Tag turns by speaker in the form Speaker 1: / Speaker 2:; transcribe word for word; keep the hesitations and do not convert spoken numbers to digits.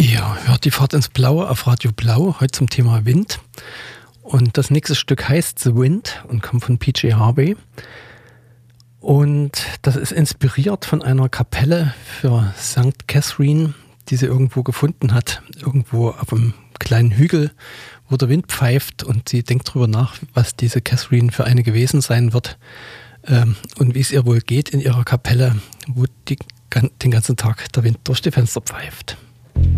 Speaker 1: Ja, hört die Fahrt ins Blaue auf Radio Blau, heute zum Thema Wind. Und das nächste Stück heißt The Wind und kommt von P J Harvey. Und das ist inspiriert von einer Kapelle für Sankt Catherine, die sie irgendwo gefunden hat, irgendwo auf einem kleinen Hügel, wo der Wind pfeift, und sie denkt darüber nach, was diese Catherine für eine gewesen sein wird ähm, und wie es ihr wohl geht in ihrer Kapelle, wo die, den ganzen Tag der Wind durch die Fenster pfeift.